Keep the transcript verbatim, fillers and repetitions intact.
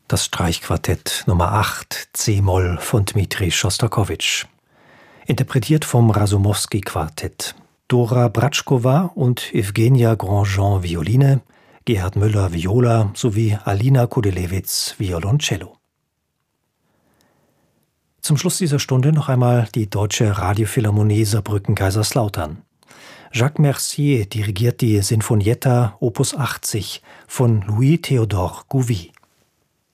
Das Streichquartett Nummer acht, C-Moll von Dmitri Schostakowitsch. Interpretiert vom Rasumowski-Quartett. Dora Bratschkova und Evgenia Grandjean Violine, Gerhard Müller Viola sowie Alina Kudelewitz Violoncello. Zum Schluss dieser Stunde noch einmal die Deutsche Radiophilharmonie Saarbrücken-Kaiserslautern. Jacques Mercier dirigiert die Sinfonietta Opus achtzig von Louis-Théodore Gouvy.